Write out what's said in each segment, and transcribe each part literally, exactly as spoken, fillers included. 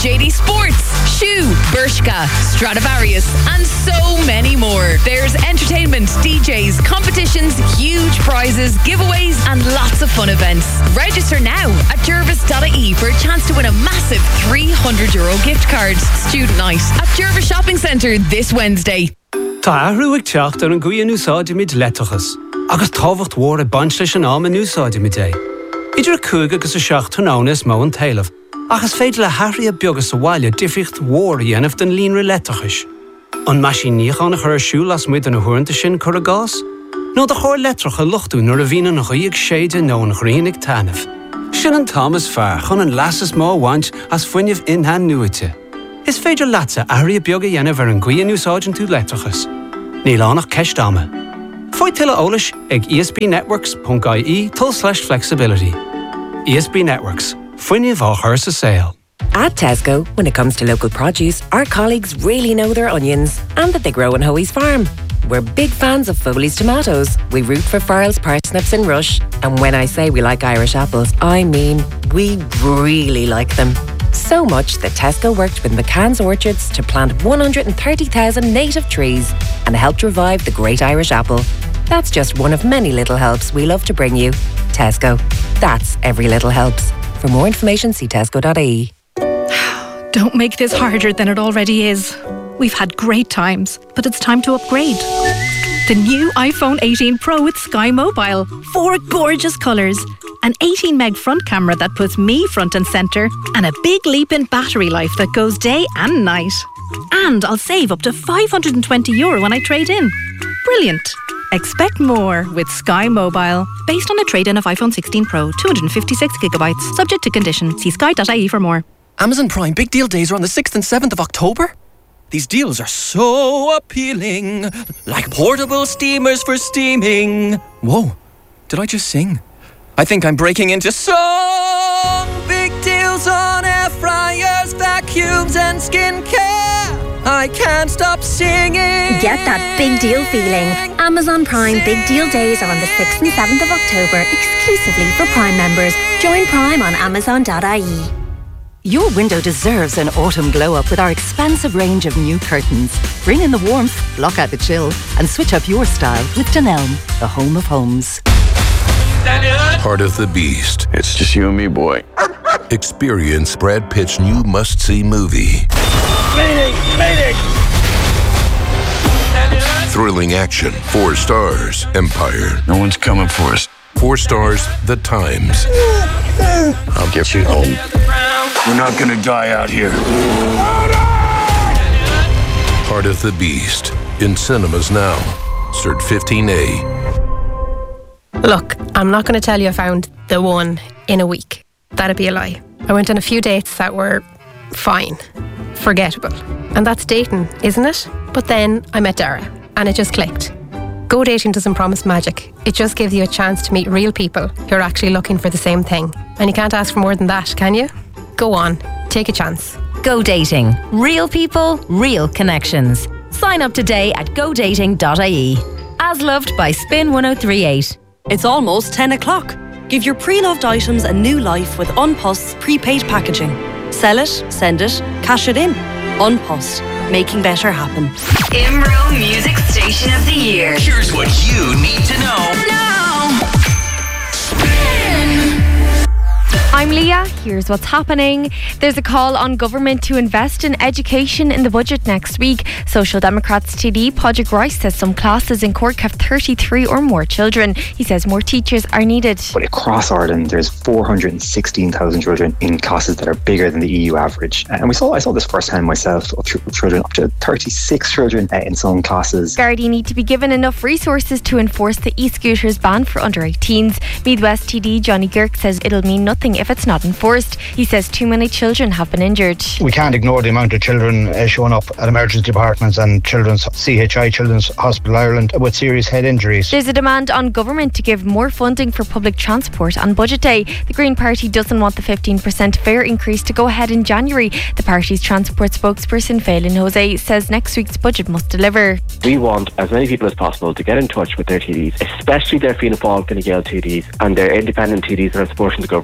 J D Sports, Shoe, Bershka, Stradivarius, and so many more. There's entertainment, D Js, competitions, huge prizes, giveaways, and lots of fun events. Register now at jervis dot I E for a chance to win a massive three hundred euro gift card. Student night at Jervis Shopping Centre this Wednesday. Tá ahrú ag teacht ar an gcuian úsáide mid letachas, agus táhacht mhór a baint leis an am an úsáide mid é. Idir cúig agus a seach tónána is mó an talamh, agus féidir le hairí a beagas a bhaile difricht mhór dhéanamh den líonra letachas. An maisiníoch an a chur siúil as muid an a thuairinta sin chur a gás? nó de chóir letrach a luchtú nuair a bhína nach íag séide nó nach rianaigh tanamh. Sin an Thomas fear chun an lasas má bhaint as fuinneamh inhan nuaite. Is féidir latsa airí a beag a dhéanamh ar an gcuian úsáidin tú letrachas. Níl annach ceist ama. Foid tuile eolais ag e s b networks dot I E tull slash flexibility. E S B Networks. Fuinneamh á chur sa saol. At Tesco, when it comes to local produce, our colleagues really know their onions and that they grow on Hoey's farm. We're big fans of Foley's tomatoes. We root for Farrell's parsnips and Rush. And when I say we like Irish apples, I mean we really like them. So much that Tesco worked with McCann's Orchards to plant one hundred thirty thousand native trees and helped revive the great Irish apple. That's just one of many little helps we love to bring you. Tesco. That's every little helps. For more information, see tesco dot I E. Don't make this harder than it already is. We've had great times, but it's time to upgrade. The new iPhone eighteen Pro with Sky Mobile. Four gorgeous colours. An eighteen meg front camera that puts me front and centre. And a big leap in battery life that goes day and night. And I'll save up to five hundred twenty euro when I trade in. Brilliant. Expect more with Sky Mobile. Based on a trade-in of iPhone sixteen Pro, two hundred fifty-six gigabytes. Subject to condition. See sky dot I E for more. Amazon Prime Big Deal Days are on the sixth and seventh of October. These deals are so appealing. Like portable steamers for steaming. Whoa, did I just sing? I think I'm breaking into song. Big deals on air fryers, vacuums and skincare. I can't stop singing. Get that big deal feeling. Amazon Prime Big Deal Days are on the sixth and seventh of October, exclusively for Prime members. Join Prime on amazon dot I E. Your window deserves an autumn glow-up with our expansive range of new curtains. Bring in the warmth, block out the chill, and switch up your style with Dunelm, the home of homes. Part of the Beast. It's just you and me, boy. Experience Brad Pitt's new must-see movie. Mayday! Mayday! Thrilling action. Four stars. Empire. No one's coming for us. Four stars. The Times. I'll get you home. We're not gonna die out here. Part of the Beast. In cinemas now. Cert fifteen A. Look, I'm not going to tell you I found the one in a week. That'd be a lie. I went on a few dates that were fine, forgettable. And that's dating, isn't it? But then I met Dara, and it just clicked. Go dating doesn't promise magic. It just gives you a chance to meet real people who are actually looking for the same thing. And you can't ask for more than that, can you? Go on, take a chance. Go dating. Real people, real connections. Sign up today at go dating dot I E. As loved by Spin one oh three eight. It's almost ten o'clock. Give your pre-loved items a new life with Unpost's prepaid packaging. Sell it, send it, cash it in. Unpost, making better happen. Imro Music Station of the Year. Here's what you need to know now. I'm Leah. Here's what's happening. There's a call on government to invest in education in the budget next week. Social Democrats T D Padraig Rice says some classes in Cork have thirty-three or more children. He says more teachers are needed. But across Ireland, there's four hundred sixteen thousand children in classes that are bigger than the E U average. And we saw, I saw this firsthand myself, of children up to thirty-six children in some classes. Gardaí need to be given enough resources to enforce the e-scooters ban for under eighteens. Meath West T D Johnny Girk says it'll mean nothing if it's not enforced. He says too many children have been injured. We can't ignore the amount of children uh, showing up at emergency departments and Children's C H I, Children's Hospital Ireland, with serious head injuries. There's a demand on government to give more funding for public transport on Budget Day. The Green Party doesn't want the fifteen percent fare increase to go ahead in January. The party's transport spokesperson Phelan Jose says next week's budget must deliver. We want as many people as possible to get in touch with their T Ds, especially their Fianna Fáil, Fine Gael T Ds and their independent T Ds that are supporting the government, to make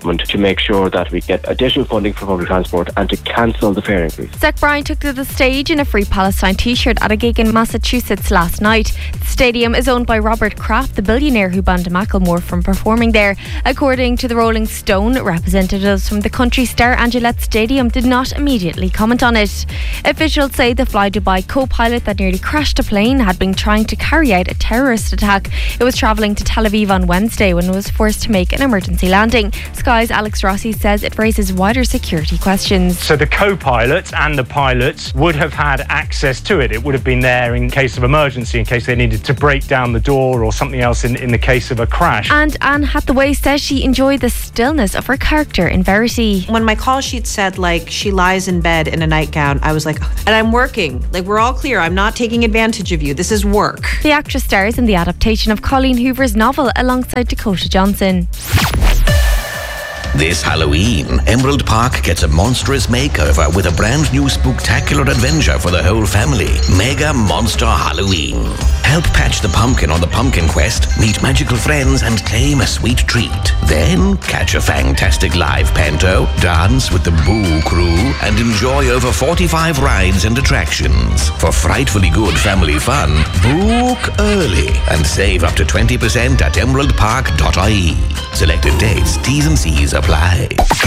make sure that we get additional funding for public transport and to cancel the fare increase. Zach Bryan took to the stage in a Free Palestine t-shirt at a gig in Massachusetts last night. The stadium is owned by Robert Kraft, the billionaire who banned Macklemore from performing there. According to the Rolling Stone, representatives from the country Star Angelette Stadium did not immediately comment on it. Officials say the Fly Dubai co-pilot that nearly crashed a plane had been trying to carry out a terrorist attack. It was travelling to Tel Aviv on Wednesday when it was forced to make an emergency landing. Sky's Alex Rossi says it raises wider security questions. So the co-pilot and the pilots would have had access to it. It would have been there in case of emergency, in case they needed to break down the door or something else in, in the case of a crash. And Anne Hathaway says she enjoyed the stillness of her character in Verity. When my call sheet said, like, she lies in bed in a nightgown, I was like, and I'm working. Like, we're all clear. I'm not taking advantage of you. This is work. The actress stars in the adaptation of Colleen Hoover's novel alongside Dakota Johnson. This Halloween, Emerald Park gets a monstrous makeover with a brand new spooktacular adventure for the whole family. Mega Monster Halloween. Help patch the pumpkin on the pumpkin quest, meet magical friends and claim a sweet treat. Then catch a fantastic live panto, dance with the Boo Crew and enjoy over forty-five rides and attractions. For frightfully good family fun, book early and save up to twenty percent at emerald park dot I E. Selected dates, T's and C's apply.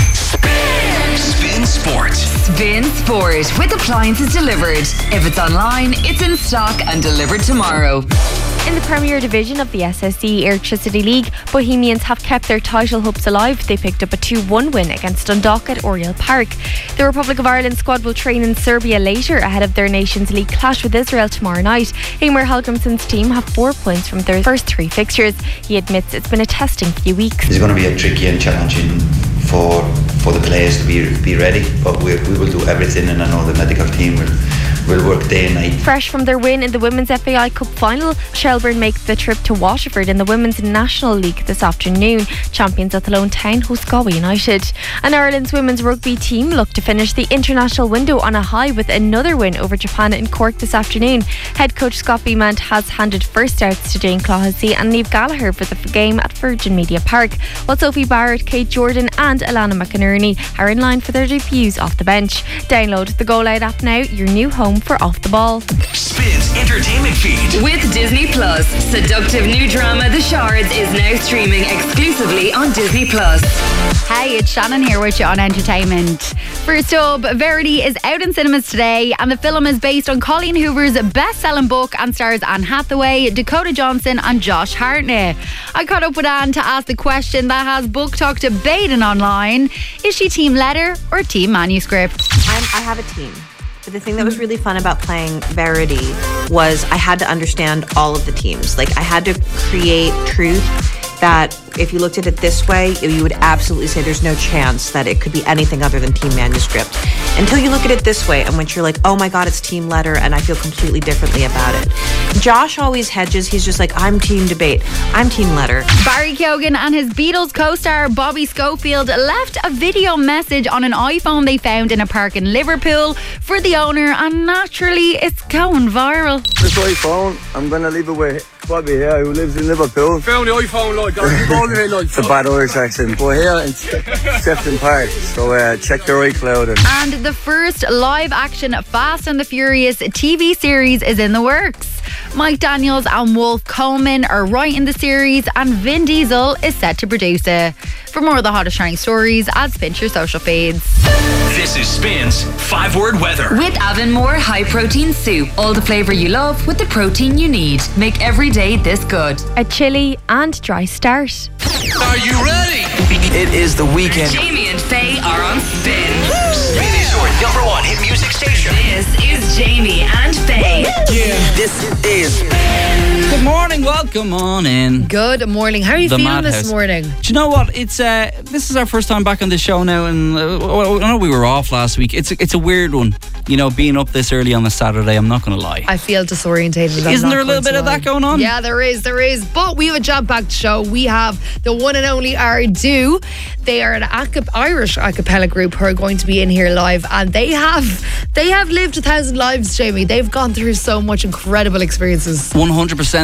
Spin Sport. Spin Sport with appliances delivered. If it's online, it's in stock and delivered tomorrow. In the Premier Division of the S S E Electricity League, Bohemians have kept their title hopes alive. They picked up a two one win against Dundalk at Oriel Park. The Republic of Ireland squad will train in Serbia later ahead of their Nations League clash with Israel tomorrow night. Eamon Helgrimsson's team have four points from their first three fixtures. He admits it's been a testing few weeks. It's going to be a tricky and challenging for for the players to be be ready, but we, we will do everything, and I know the medical team will will work day and night. Fresh from their win in the Women's F A I Cup final, Shelbourne make the trip to Waterford in the Women's National League this afternoon. Champions Athlone Town host Galway United. And Ireland's women's rugby team look to finish the international window on a high with another win over Japan in Cork this afternoon. Head coach Scott Beamont has handed first starts to Jane Clohessy and Niamh Gallagher for the game at Virgin Media Park, while Sophie Barrett, Kate Jordan and Alana McInerney are in line for their debuts off the bench. Download the Go Loud app now, your new home for Off the Ball. Spins entertainment feed. With Disney Plus, seductive new drama The Shards is now streaming exclusively on Disney Plus. Hey, it's Shannon here with you on entertainment. First up, Verity is out in cinemas today, and the film is based on Colleen Hoover's best-selling book and stars Anne Hathaway, Dakota Johnson and Josh Hartnett. I caught up with Anne to ask the question that has Book Talk debating online: is she team letter or team manuscript? I'm, I have a team. But the thing that was really fun about playing Verity was I had to understand all of the teams. Like, I had to create truth that if you looked at it this way, you would absolutely say there's no chance that it could be anything other than team manuscript. Until you look at it this way, and when you're like, oh my God, it's team letter, and I feel completely differently about it. Josh always hedges. He's just like, I'm team debate. I'm team letter. Barry Keoghan and his Beatles co-star Bobby Schofield left a video message on an iPhone they found in a park in Liverpool for the owner, and naturally it's going viral. This iPhone, I'm going to leave it with Bobby here, who lives in Liverpool. Found the iPhone, like, it's a bad Irish accent. We're here in Sefton Park, so uh, check your iCloud. And, and the first live-action Fast and the Furious T V series is in the works. Mike Daniels and Wolf Coleman are writing the series, and Vin Diesel is set to produce it. For more of the hottest trending stories, add Spin to your social feeds. This is Spin's five-word weather. With Avonmore High Protein Soup. All the flavour you love with the protein you need. Make every day this good. A chilly and dry start. Are you ready? It is the weekend. Jamie and Faye are on Spin. Spin is your number one hit music station. This is Jamie and Faye. Yeah, this is Spin. Good morning, welcome on in. Good morning. How are you The feeling Madhouse. this morning? Do you know what? It's uh, this is our first time back on the show now, and uh, I know we were off last week. It's a, it's a weird one, you know, being up this early on a Saturday. I'm not going to lie. I feel disorientated. Isn't there a little bit of that going on? Yeah, there is, there is. But we have a jam-packed show. We have the one and only Ardu. They are an acap- Irish a cappella group who are going to be in here live, and they have they have lived a thousand lives, Jamie. They've gone through so much incredible experiences. one hundred percent.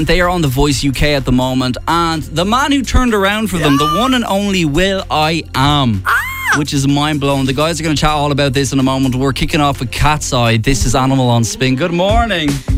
they are on The Voice U K at the moment, and the man who turned around for them, the one and only Will I Am, which is mind-blowing. The guys are going to chat all about this in a moment. We're kicking off with Cat's Eye. This is Animal on Spin. Good morning.